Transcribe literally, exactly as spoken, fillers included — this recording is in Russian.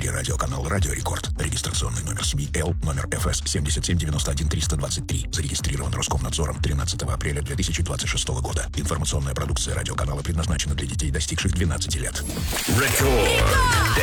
телерадиоканал «Радио Рекорд». Регистрационный номер си би эл, номер эф эс семь семь девять один три два три. Зарегистрирован Роскомнадзором тринадцатого апреля две тысячи двадцать шестого года. Информационная продукция радиоканала предназначена для детей, достигших двенадцати лет. Рекорд.